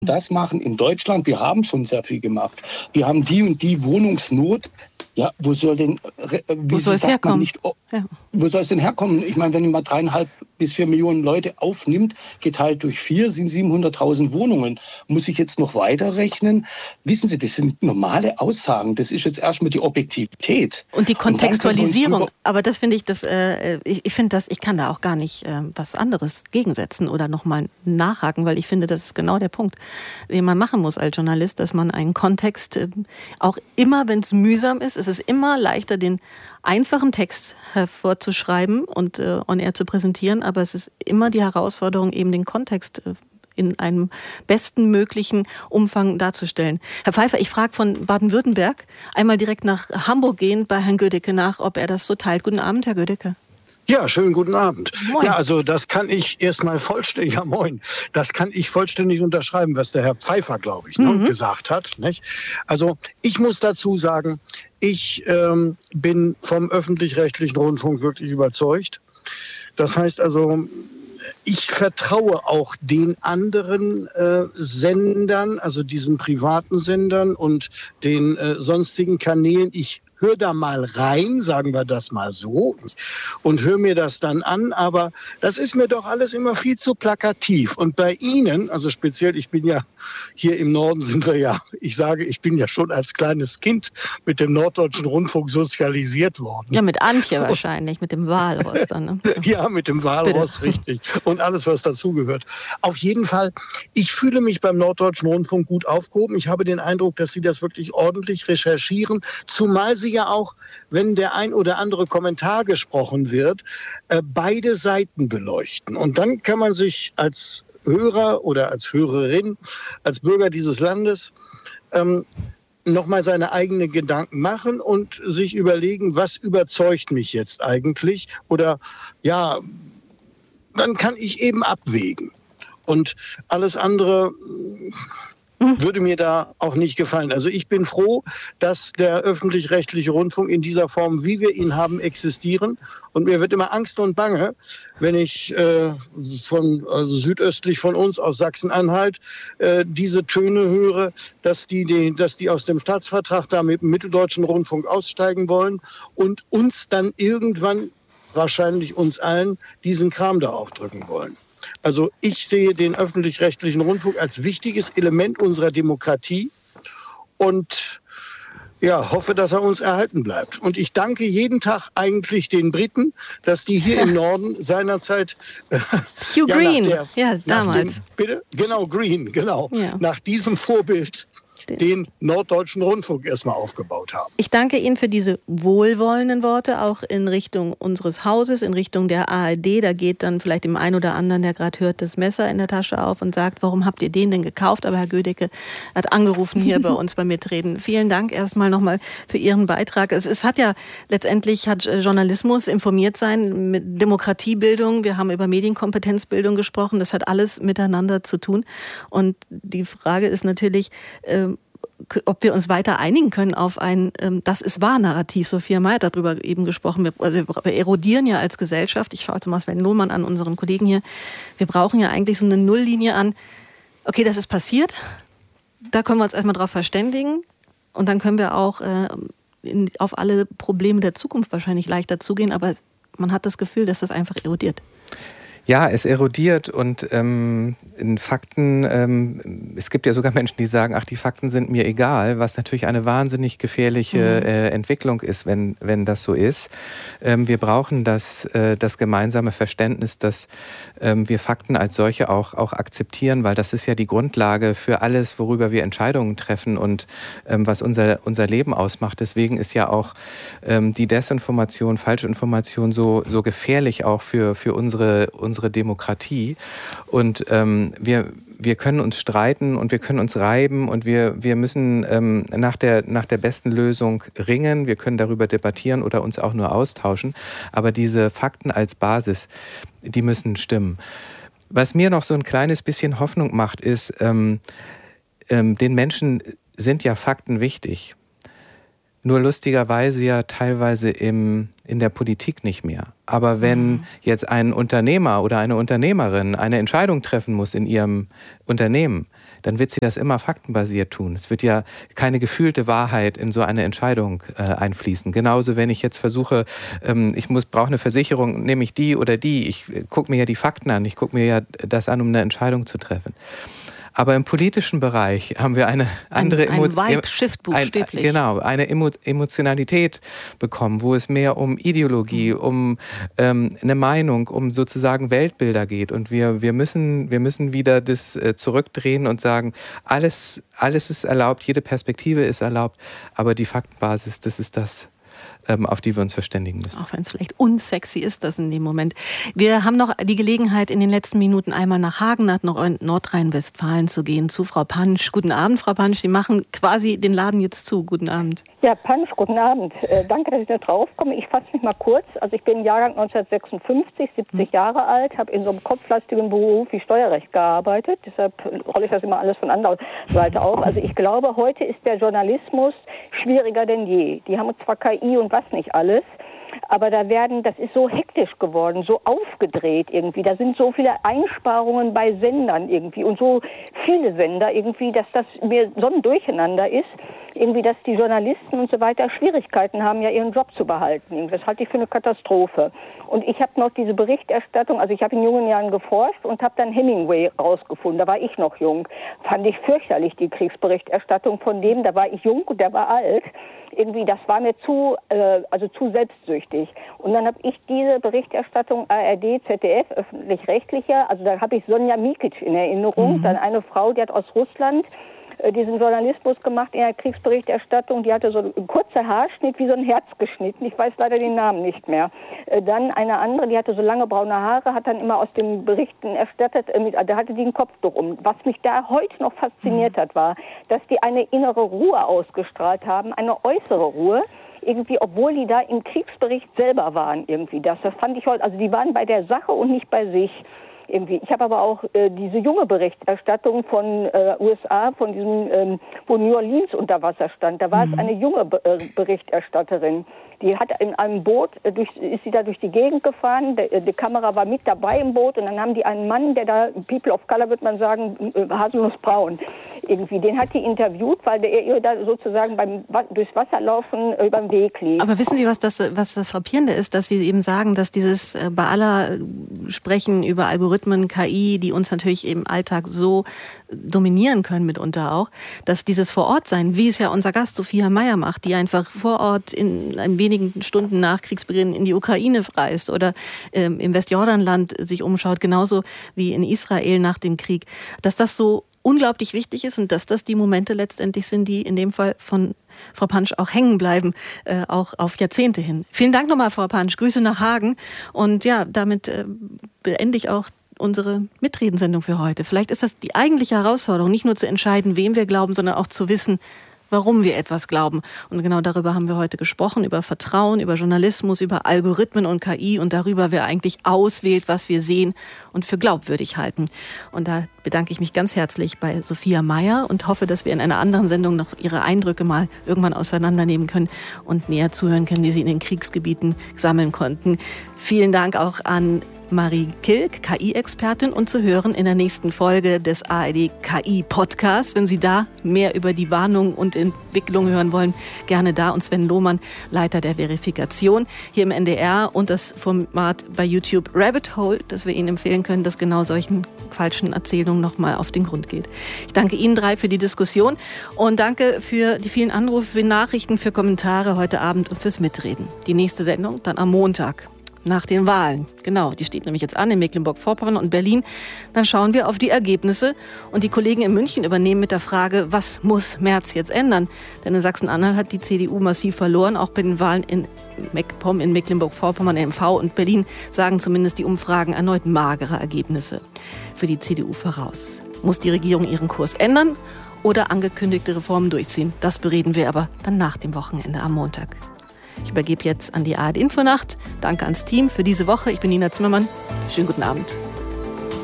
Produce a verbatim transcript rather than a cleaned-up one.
das machen in Deutschland. Wir haben schon sehr viel gemacht. Wir haben die und die Wohnungsnot. Ja, wo soll denn, wie wo soll es herkommen? Nicht, ja. Wo soll es denn herkommen? Ich meine, wenn man dreieinhalb bis vier Millionen Leute aufnimmt, geteilt durch vier, sind siebenhunderttausend Wohnungen. Muss ich jetzt noch weiterrechnen? Wissen Sie, das sind normale Aussagen. Das ist jetzt erstmal die Objektivität. Und die Kontextualisierung. Aber das finde ich, das, äh, ich, ich finde das, ich kann da auch gar nicht äh, was anderes gegensetzen oder nochmal nachhaken, weil ich finde, das ist genau der Punkt, den man machen muss als Journalist, dass man einen Kontext, äh, auch immer, wenn es mühsam ist, es ist immer leichter, den einfachen Text hervorzuschreiben und äh, on air zu präsentieren, aber es ist immer die Herausforderung, eben den Kontext äh, in einem besten möglichen Umfang darzustellen. Herr Pfeiffer, ich frage von Baden-Württemberg einmal direkt nach Hamburg gehend bei Herrn Gödecke nach, ob er das so teilt. Guten Abend, Herr Gödecke. Ja, schönen guten Abend. Moin. Ja, also das kann ich erstmal vollständig, ja moin, das kann ich vollständig unterschreiben, was der Herr Pfeiffer, glaube ich, ne, Mhm. gesagt hat. Nicht? Also ich muss dazu sagen, ich ähm, bin vom öffentlich-rechtlichen Rundfunk wirklich überzeugt. Das heißt also, ich vertraue auch den anderen äh, Sendern, also diesen privaten Sendern und den äh, sonstigen Kanälen. Ich höre da mal rein, sagen wir das mal so, und höre mir das dann an, aber das ist mir doch alles immer viel zu plakativ. Und bei Ihnen, also speziell, ich bin ja hier im Norden, sind wir ja, ich sage, ich bin ja schon als kleines Kind mit dem Norddeutschen Rundfunk sozialisiert worden. Ja, mit Antje wahrscheinlich, mit dem Walross dann. Ne? Ja, mit dem Walross, Bitte. richtig. Und alles, was dazugehört. Auf jeden Fall, ich fühle mich beim Norddeutschen Rundfunk gut aufgehoben. Ich habe den Eindruck, dass Sie das wirklich ordentlich recherchieren, zumal Sie ja auch, wenn der ein oder andere Kommentar gesprochen wird, äh, beide Seiten beleuchten. Und dann kann man sich als Hörer oder als Hörerin, als Bürger dieses Landes ähm, nochmal seine eigenen Gedanken machen und sich überlegen, was überzeugt mich jetzt eigentlich? Oder ja, dann kann ich eben abwägen. Und alles andere würde mir da auch nicht gefallen. Also ich bin froh, dass der öffentlich-rechtliche Rundfunk in dieser Form, wie wir ihn haben, existieren. Und mir wird immer Angst und Bange, wenn ich äh, von also südöstlich von uns aus Sachsen-Anhalt äh, diese Töne höre, dass die, die, dass die aus dem Staatsvertrag da mit dem Mitteldeutschen Rundfunk aussteigen wollen und uns dann irgendwann, wahrscheinlich uns allen, diesen Kram da aufdrücken wollen. Also ich sehe den öffentlich-rechtlichen Rundfunk als wichtiges Element unserer Demokratie und ja, hoffe, dass er uns erhalten bleibt. Und ich danke jeden Tag eigentlich den Briten, dass die hier im Norden seinerzeit Hugh ja, Green, der, ja, damals. Dem, bitte? Genau, Green, genau. Ja. Nach diesem Vorbild den Norddeutschen Rundfunk erstmal aufgebaut haben. Ich danke Ihnen für diese wohlwollenden Worte, auch in Richtung unseres Hauses, in Richtung der A R D. Da geht dann vielleicht dem einen oder anderen, der gerade hört, das Messer in der Tasche auf und sagt, warum habt ihr den denn gekauft? Aber Herr Gödecke hat angerufen hier bei uns beim Mitreden. Vielen Dank erstmal nochmal für Ihren Beitrag. Es, es hat ja letztendlich, hat Journalismus, informiert sein, mit Demokratiebildung, wir haben über Medienkompetenzbildung gesprochen, das hat alles miteinander zu tun. Und die Frage ist natürlich, äh, ob wir uns weiter einigen können auf ein ähm, Das ist wahr Narrativ. Sophia May hat darüber eben gesprochen. Wir, also wir erodieren ja als Gesellschaft. Ich schaue jetzt mal Sven Lohmann an, unseren Kollegen hier. Wir brauchen ja eigentlich so eine Nulllinie an. Okay, das ist passiert. Da können wir uns erstmal drauf verständigen. Und dann können wir auch äh, in, auf alle Probleme der Zukunft wahrscheinlich leichter zugehen. Aber man hat das Gefühl, dass das einfach erodiert. Ja, es erodiert und ähm, in Fakten, ähm, es gibt ja sogar Menschen, die sagen, ach, die Fakten sind mir egal, was natürlich eine wahnsinnig gefährliche mhm. äh, Entwicklung ist, wenn, wenn das so ist. Ähm, wir brauchen das, äh, das gemeinsame Verständnis, dass ähm, wir Fakten als solche auch, auch akzeptieren, weil das ist ja die Grundlage für alles, worüber wir Entscheidungen treffen und ähm, was unser, unser Leben ausmacht. Deswegen ist ja auch ähm, die Desinformation, Falschinformation so, so gefährlich auch für, für unsere, unsere unsere Demokratie. Und ähm, wir, wir können uns streiten und wir können uns reiben und wir, wir müssen ähm, nach der, nach der besten Lösung ringen. Wir können darüber debattieren oder uns auch nur austauschen. Aber diese Fakten als Basis, die müssen stimmen. Was mir noch so ein kleines bisschen Hoffnung macht, ist, ähm, ähm, den Menschen sind ja Fakten wichtig. Nur lustigerweise ja teilweise im, in der Politik nicht mehr. Aber wenn mhm. jetzt ein Unternehmer oder eine Unternehmerin eine Entscheidung treffen muss in ihrem Unternehmen, dann wird sie das immer faktenbasiert tun. Es wird ja keine gefühlte Wahrheit in so eine Entscheidung äh, einfließen. Genauso, wenn ich jetzt versuche, ähm, ich muss brauche eine Versicherung, nehme ich die oder die. Ich äh, gucke mir ja die Fakten an, ich gucke mir ja das an, um eine Entscheidung zu treffen. Aber im politischen Bereich haben wir eine andere ein, ein Vibe-Shift buchstäblich. Ein, genau, eine Emo- Emotionalität bekommen, wo es mehr um Ideologie, um ähm, eine Meinung, um sozusagen Weltbilder geht. Und wir, wir, müssen, wir müssen wieder das äh, zurückdrehen und sagen, alles, alles ist erlaubt, jede Perspektive ist erlaubt, aber die Faktenbasis, das ist das, auf die wir uns verständigen müssen. Auch wenn es vielleicht unsexy ist, das in dem Moment. Wir haben noch die Gelegenheit, in den letzten Minuten einmal nach Hagen, nach Nordrhein-Westfalen zu gehen, zu Frau Pansch. Guten Abend, Frau Pansch. Sie machen quasi den Laden jetzt zu. Guten Abend. Ja, Pansch, guten Abend. Äh, danke, dass ich da drauf komme. Ich fasse mich mal kurz. Also ich bin Jahrgang neunzehnhundertsechsundfünfzig, siebzig hm. Jahre alt, habe in so einem kopflastigen Beruf wie Steuerrecht gearbeitet. Deshalb rolle ich das immer alles von anderer Seite auf. Also ich glaube, heute ist der Journalismus schwieriger denn je. Die haben zwar K I und was nicht alles, aber da werden, das ist so hektisch geworden, so aufgedreht irgendwie. Da sind so viele Einsparungen bei Sendern irgendwie und so viele Sender irgendwie, dass das mir so ein Durcheinander ist, irgendwie, dass die Journalisten und so weiter Schwierigkeiten haben, ja ihren Job zu behalten. Das halte ich für eine Katastrophe. Und ich habe noch diese Berichterstattung, also ich habe in jungen Jahren geforscht und habe dann Hemingway rausgefunden. Da war ich noch jung. Fand ich fürchterlich, die Kriegsberichterstattung von dem. Da war ich jung und der war alt. Irgendwie, das war mir zu, äh, also zu selbstsüchtig. Und dann habe ich diese Berichterstattung A R D, Z D F, öffentlich-rechtlicher, also da habe ich Sonja Mikic in Erinnerung, mhm. dann eine Frau, die hat aus Russland äh, diesen Journalismus gemacht in der Kriegsberichterstattung, die hatte so einen kurzen Haarschnitt, wie so ein Herz geschnitten, ich weiß leider den Namen nicht mehr. Äh, dann eine andere, die hatte so lange braune Haare, hat dann immer aus den Berichten erstattet, äh, mit, da hatte die ein Kopftuch um. Was mich da heute noch fasziniert mhm. hat, war, dass die eine innere Ruhe ausgestrahlt haben, eine äußere Ruhe, irgendwie, obwohl die da im Kriegsbericht selber waren, irgendwie. Das, das fand ich heute, also die waren bei der Sache und nicht bei sich. Irgendwie. Ich habe aber auch äh, diese junge Berichterstattung von äh, U S A, von diesem, ähm, wo New Orleans unter Wasser stand. Da war mhm. es eine junge Be- äh, Berichterstatterin. Die hat in einem Boot, äh, durch, ist sie da durch die Gegend gefahren, de, die Kamera war mit dabei im Boot und dann haben die einen Mann, der da, People of Color würde man sagen, äh, haselnussbraun, irgendwie, den hat die interviewt, weil der ihr da sozusagen beim durchs Wasserlaufen äh, über den Weg lief. Aber wissen Sie, was das, was das Frappierende ist, dass Sie eben sagen, dass dieses äh, bei aller Sprechen über Algorithmen, K I, die uns natürlich im Alltag so dominieren können mitunter auch, dass dieses Vorortsein, wie es ja unser Gast Sophia Meyer macht, die einfach vor Ort in, in wenigen Stunden nach Kriegsbeginn in die Ukraine reist oder ähm, im Westjordanland sich umschaut, genauso wie in Israel nach dem Krieg, dass das so unglaublich wichtig ist und dass das die Momente letztendlich sind, die in dem Fall von Frau Pansch auch hängen bleiben, äh, auch auf Jahrzehnte hin. Vielen Dank nochmal, Frau Pansch. Grüße nach Hagen. Und ja, damit äh, beende ich auch unsere Mitredensendung für heute. Vielleicht ist das die eigentliche Herausforderung, nicht nur zu entscheiden, wem wir glauben, sondern auch zu wissen, warum wir etwas glauben. Und genau darüber haben wir heute gesprochen, über Vertrauen, über Journalismus, über Algorithmen und K I und darüber, wer eigentlich auswählt, was wir sehen und für glaubwürdig halten. Und da bedanke ich mich ganz herzlich bei Sophia Meyer und hoffe, dass wir in einer anderen Sendung noch ihre Eindrücke mal irgendwann auseinandernehmen können und näher zuhören können, die sie in den Kriegsgebieten sammeln konnten. Vielen Dank auch an Marie Kilk, K I-Expertin, und zu hören in der nächsten Folge des A R D K I-Podcasts. Wenn Sie da mehr über die Warnung und Entwicklung hören wollen, gerne da. Und Sven Lohmann, Leiter der Verifikation hier im N D R und das Format bei YouTube Rabbit Hole, das wir Ihnen empfehlen können, das genau solchen falschen Erzählungen nochmal auf den Grund geht. Ich danke Ihnen drei für die Diskussion und danke für die vielen Anrufe, für Nachrichten, für Kommentare heute Abend und fürs Mitreden. Die nächste Sendung dann am Montag. Nach den Wahlen. Genau, die steht nämlich jetzt an in Mecklenburg-Vorpommern und Berlin. Dann schauen wir auf die Ergebnisse. Und die Kollegen in München übernehmen mit der Frage, was muss Merz jetzt ändern? Denn in Sachsen-Anhalt hat die C D U massiv verloren. Auch bei den Wahlen in MacPom, in Mecklenburg-Vorpommern, M V und Berlin sagen zumindest die Umfragen erneut magere Ergebnisse für die C D U voraus. Muss die Regierung ihren Kurs ändern oder angekündigte Reformen durchziehen? Das bereden wir aber dann nach dem Wochenende am Montag. Ich übergebe jetzt an die A R D Infonacht. Danke ans Team für diese Woche. Ich bin Nina Zimmermann. Schönen guten Abend.